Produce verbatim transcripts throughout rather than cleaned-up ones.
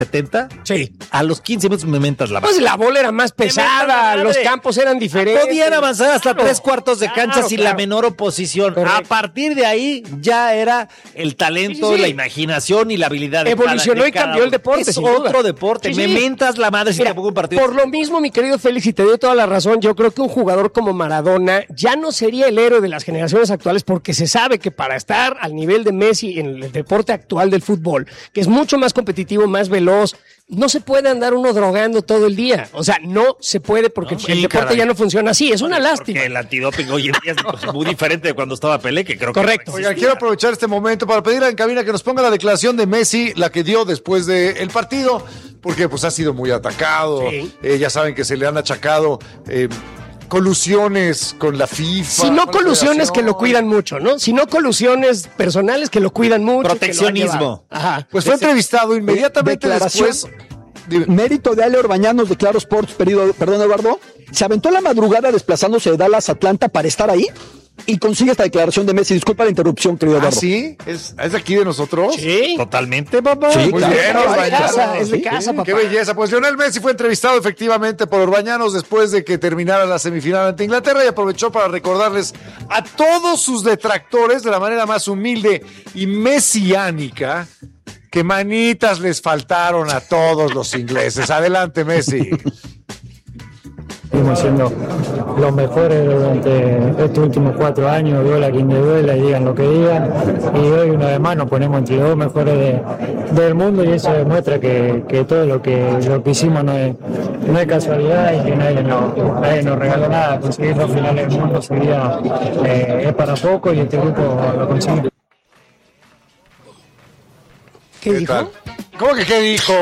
setenta, sí. A los quince minutos me mentas la madre. Pues la bola era más pesada, los campos eran diferentes. Podían avanzar hasta claro, tres cuartos de cancha claro, sin claro. la menor oposición. Correcto. A partir de ahí ya era el talento, sí, sí. la imaginación y la habilidad de Evolucionó cada, de y cambió cada... el deporte. Es sin otro duda. deporte. Sí, me sí. mentas la madre si Mira, te pongo un partido. Por lo mismo, mi querido Félix, y te doy toda la razón, yo creo que un jugador como Maradona ya no sería el héroe de las generaciones actuales porque se sabe que para estar al nivel de Messi en el deporte actual del fútbol, que es mucho más competitivo, más veloz, no se puede andar uno drogando todo el día. O sea, no se puede porque No, el sí, deporte caray. ya no funciona así. Es una Porque lástima. el antidoping hoy en día es muy diferente de cuando estaba Pelé, que creo Correcto. que... Oigan, quiero aprovechar este momento para pedirle en cabina que nos ponga la declaración de Messi, la que dio después del partido, porque pues ha sido muy atacado. Sí. Eh, ya saben que se le han achacado eh, colusiones con la FIFA. Si no con la colusiones que lo federación. cuidan mucho, ¿no? Si no colusiones personales que lo cuidan mucho. Proteccionismo. que lo han llevado. Ajá. Pues fue entrevistado inmediatamente Declaración. después. Dime. Mérito de Ale Orbañanos de Claro Sports, perdón, perdón Eduardo, se aventó la madrugada desplazándose de Dallas a Atlanta para estar ahí y consigue esta declaración de Messi. Disculpa la interrupción, querido ¿Ah, Eduardo. sí? ¿Es, ¿Es de aquí de nosotros? Sí. Totalmente, papá. Sí, Muy claro. bien, Es de Orbañanos. casa, es de Sí, casa, papá. Qué belleza. Pues Lionel Messi fue entrevistado efectivamente por Orbañanos después de que terminara la semifinal ante Inglaterra y aprovechó para recordarles a todos sus detractores de la manera más humilde y mesiánica que manitas les faltaron a todos los ingleses. Adelante, Messi. Estuvimos siendo los mejores durante estos últimos cuatro años, duela quien le duela y digan lo que digan. Y hoy una vez más nos ponemos entre los dos mejores de- del mundo y eso demuestra que, que todo lo que, lo que hicimos no es, no es casualidad y que nadie nos, nadie nos regaló nada. Conseguir dos finales del mundo sería, eh, es para poco y este grupo lo consiguió. ¿Qué dijo? tal? ¿Cómo que qué dijo?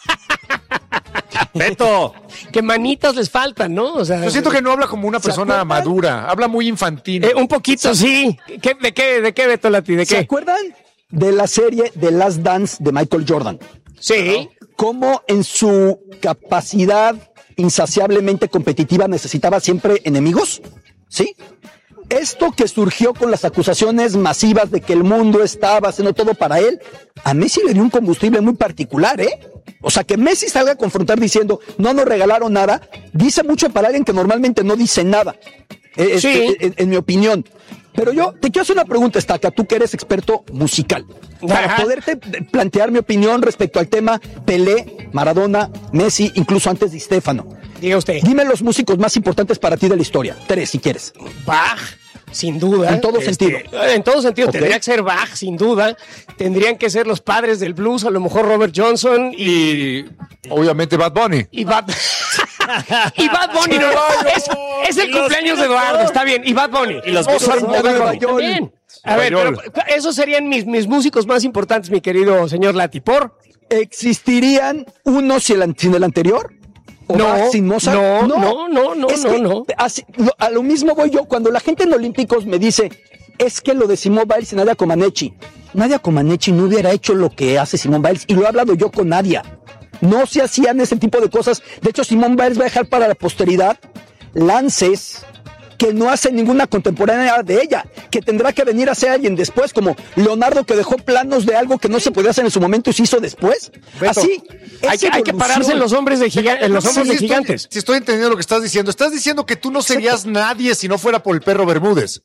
Beto. Que manitas les faltan, ¿no? O sea, Yo siento que no habla como una persona acuerdan? madura, habla muy infantil. eh, un poquito, sí. ¿Qué, ¿De qué, de qué, Beto Lati? ¿De ¿Se qué? acuerdan de la serie The Last Dance de Michael Jordan? Sí. Cómo en su capacidad insaciablemente competitiva necesitaba siempre enemigos, ¿sí? Esto que surgió con las acusaciones masivas de que el mundo estaba haciendo todo para él, a Messi le dio un combustible muy particular, ¿eh? O sea, que Messi salga a confrontar diciendo, no nos regalaron nada, dice mucho para alguien que normalmente no dice nada, eh, Sí. eh, en, en mi opinión. Pero yo te quiero hacer una pregunta, Estaca, tú que eres experto musical, para Ajá. poderte plantear mi opinión respecto al tema Pelé, Maradona, Messi, incluso antes de Stéfano. Diga usted. Dime los músicos más importantes para ti de la historia. Tres, si quieres. Bach, sin duda. En todo Este, sentido. En todo sentido. Ok. Tendría que ser Bach, sin duda. Tendrían que ser los padres del blues, a lo mejor Robert Johnson y, Y obviamente Bad Bunny. y Bad... y Bad Bunny. No, es, es el cumpleaños de Eduardo, está bien. Y Bad Bunny. Y los Mozart, Beatles, Nueva Nueva York, York. también. A ver, Nueva pero esos serían mis, mis músicos más importantes, mi querido señor Lati. ¿Por? ¿Existirían unos sin el, sin el anterior? ¿O No, Bach sin Mozart? no, no, no, no, Es no, que no. así- lo- a lo mismo voy yo. Cuando la gente en Olímpicos me dice, es que lo de Simón Biles y Nadia Comaneci. Nadia Comaneci no hubiera hecho lo que hace Simón Biles. Y lo he hablado yo con Nadia. No se hacían ese tipo de cosas. De hecho, Simón Biles va a dejar para la posteridad lances que no hace ninguna contemporánea de ella, que tendrá que venir a ser alguien después, como Leonardo, que dejó planos de algo que no se podía hacer en su momento y se hizo después. Beto, Así, Hay es que, hay que evolución. pararse en los hombres de, giga- en los hombros Sí, de estoy- gigantes. Si estoy entendiendo lo que estás diciendo, estás diciendo que tú no serías nadie si no fuera por el perro Bermúdez.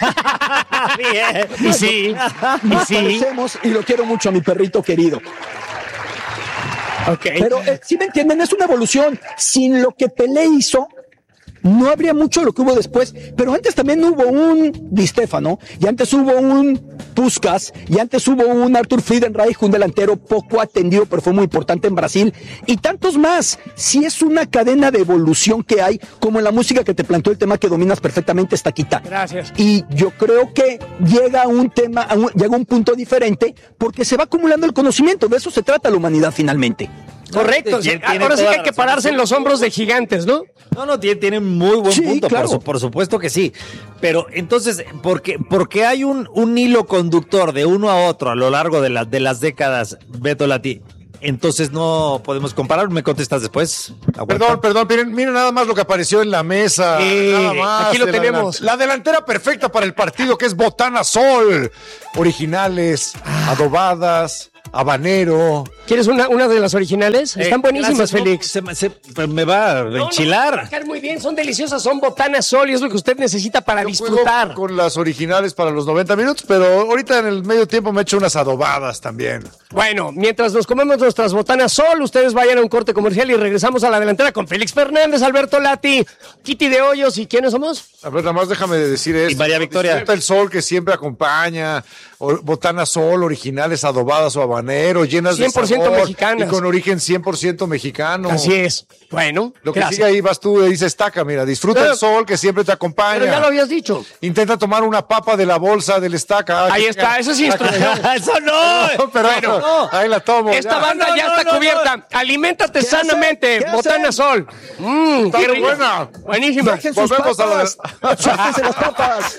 Y sí, y Nos sí. parecemos y lo quiero mucho a mi perrito querido. Ok. Pero eh, si me entienden, es una evolución. Sin lo que Pelé hizo, no habría mucho lo que hubo después. Pero antes también hubo un Di Stéfano, y antes hubo un Puskás, y antes hubo un Arthur Friedenreich, un delantero poco atendido, pero fue muy importante en Brasil, y tantos más. Si es una cadena de evolución que hay, como en la música que te planteó el tema que dominas perfectamente, Estaquita. Gracias. Y yo creo que llega a un tema, a un- llega a un punto diferente, porque se va acumulando el conocimiento. De eso se trata la humanidad finalmente. Correcto. Tiene- tiene Ahora sí toda que hay la que razón. pararse en los hombros de gigantes, ¿no? No, no, tiene, tiene muy buen Sí, punto, claro. por, su- por supuesto que sí. Pero entonces, porque, porque hay un, un hilo conductor de uno a otro a lo largo de, la- de las décadas, Beto Lati, entonces no podemos comparar. ¿Me contestas después? Aguanta. Perdón, perdón, miren, miren nada más lo que apareció en la mesa. Eh, nada más aquí lo de la tenemos. delan- La delantera perfecta para el partido, que es Botana Sol. Originales, adobadas, habanero. ¿Quieres una, una de las originales? Están Eh, buenísimas, gracias, no, Félix. se me- se- me va a No, no, enchilar. va a caer muy bien, son deliciosas, son Botana Sol y es lo que usted necesita para Yo disfrutar. juego con las originales para los noventa minutos, pero ahorita en el medio tiempo me echo unas adobadas también. Bueno, mientras nos comemos nuestras Botanas Sol, ustedes vayan a un corte comercial y regresamos a la delantera con Félix Fernández, Alberto Lati, Kitty de Hoyos y ¿quiénes somos? A ver, nada más déjame decir esto. Y María Victoria. Disfruta el sol que siempre acompaña, o- Botana Sol, originales adobadas o habanero, llenas cien por ciento de sabor mexicanas. y con origen cien por ciento mexicano. Así es. Bueno, Lo que gracias. sigue ahí vas tú y dice estaca, mira, disfruta Pero- el sol que siempre te acompaña. Pero ya lo habías dicho. Intenta tomar una papa de la bolsa del estaca. Ahí está, eso es instrucción. ¡Eso no! Pero Bueno, no. ahí la tomo. Esta ya. banda No, ya no, está no, cubierta. Aliméntate ¿Qué sanamente. hacen? ¿Qué Botana hacen? Sol. Mmm, Está qué muy rica. buena. Buenísima. Dejen sus Volvemos a la papas. Sáquense las papas.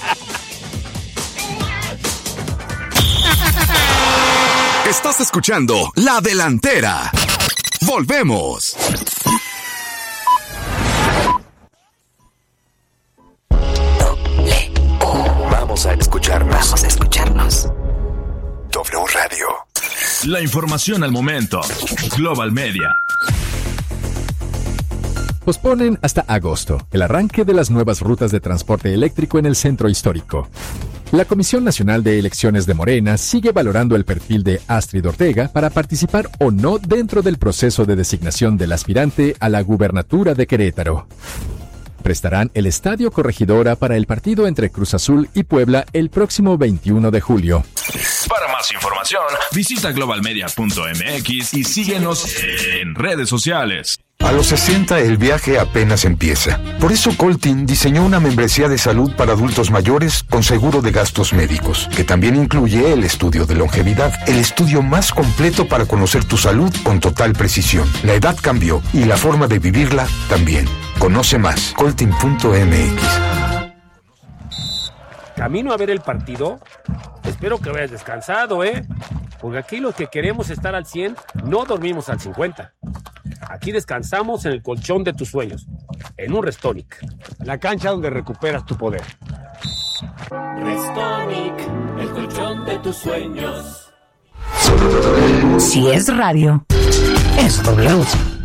Estás escuchando La Delantera. Volvemos. Vamos a escucharnos. Vamos a escucharnos. W Radio. La información al momento. Global Media. Posponen hasta agosto el arranque de las nuevas rutas de transporte eléctrico en el centro histórico. La Comisión Nacional de Elecciones de Morena sigue valorando el perfil de Astrid Ortega para participar o no dentro del proceso de designación del aspirante a la gubernatura de Querétaro. Prestarán el Estadio Corregidora para el partido entre Cruz Azul y Puebla el próximo veintiuno de julio. Para más información, visita global media punto m x y síguenos en redes sociales. A los sesenta el viaje apenas empieza. Por eso Coltin diseñó una membresía de salud para adultos mayores con seguro de gastos médicos, que también incluye el estudio de longevidad, el estudio más completo para conocer tu salud con total precisión. La edad cambió y la forma de vivirla también. Conoce más, coltin punto m x. Camino a ver el partido. Espero que vayas descansado, ¿eh? Porque aquí los que queremos estar al cien no dormimos al cincuenta. Aquí descansamos en el colchón de tus sueños, en un Restonic. La cancha donde recuperas tu poder. Restonic, el colchón de tus sueños. Si es radio, es W.